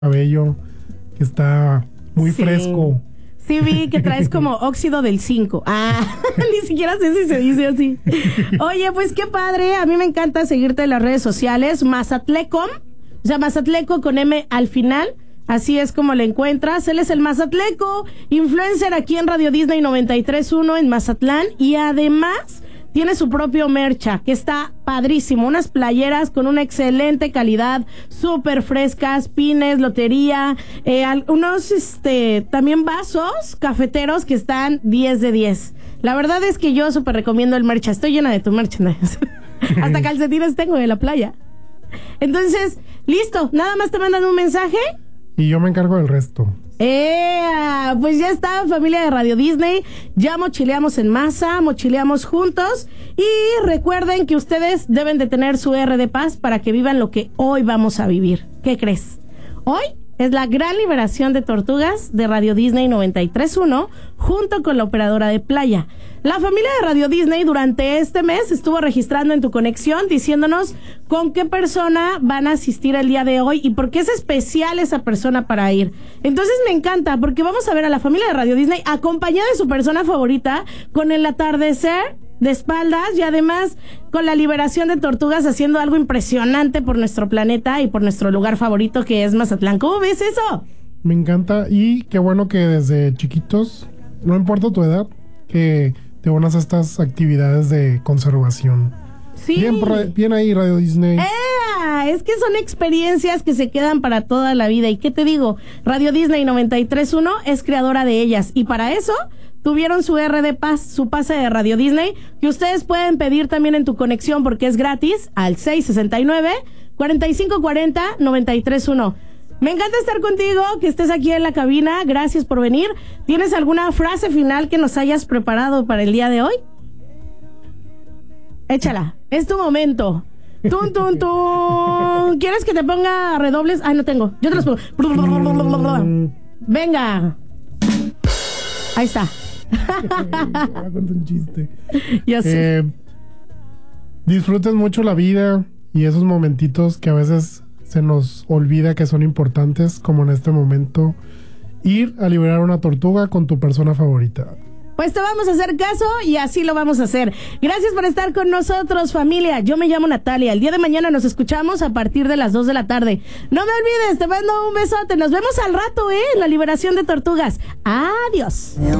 cabello que está muy fresco. Sí, vi que traes como óxido del 5. Ni siquiera sé si se dice así. Oye, pues qué padre. A mí me encanta seguirte en las redes sociales. Mazatlecom, o sea, Mazatleco con M al final. Así es como le encuentras. Él es el Mazatleco, influencer aquí en Radio Disney 93.1 en Mazatlán. Y además tiene su propio mercha, que está padrísimo. Unas playeras con una excelente calidad, súper frescas, pines, lotería, unos también vasos cafeteros que están 10 de 10. La verdad es que yo súper recomiendo el mercha. Estoy llena de tu merchandise. Hasta calcetines tengo de la playa. Entonces, listo. Nada más te mandan un mensaje y yo me encargo del resto. Pues ya está, familia de Radio Disney. Ya mochileamos en masa, mochileamos juntos. Y recuerden que ustedes deben de tener su R de paz para que vivan lo que hoy vamos a vivir. ¿Qué crees? Hoy es la gran liberación de tortugas de Radio Disney 93.1 junto con la operadora de playa. La familia de Radio Disney durante este mes estuvo registrando en tu conexión diciéndonos con qué persona van a asistir el día de hoy y por qué es especial esa persona para ir. Entonces me encanta porque vamos a ver a la familia de Radio Disney acompañada de su persona favorita con el atardecer de espaldas y además con la liberación de tortugas haciendo algo impresionante por nuestro planeta y por nuestro lugar favorito que es Mazatlán. ¿Cómo ves eso? Me encanta y qué bueno que desde chiquitos, no importa tu edad, que te unas a estas actividades de conservación. Sí. Bien ahí, Radio Disney. Es que son experiencias que se quedan para toda la vida. ¿Y qué te digo? Radio Disney 93.1 es creadora de ellas. Y para eso tuvieron su R de paz, su pase de Radio Disney, que ustedes pueden pedir también en tu conexión porque es gratis al 669-4540-931. Me encanta estar contigo, que estés aquí en la cabina. Gracias por venir. ¿Tienes alguna frase final que nos hayas preparado para el día de hoy? Échala, es tu momento. ¡Tun, tun, tun! ¿Quieres que te ponga redobles? No tengo. Yo te los pongo. Venga. Ahí está. Un chiste. Ya sé. Disfruten mucho la vida y esos momentitos que a veces se nos olvida que son importantes, como en este momento, ir a liberar una tortuga con tu persona favorita. Pues te vamos a hacer caso y así lo vamos a hacer. Gracias por estar con nosotros, familia. Yo me llamo Natalia. El día de mañana nos escuchamos a partir de las 2 de la tarde. No me olvides, te mando un besote. Nos vemos al rato, en la liberación de tortugas. Adiós.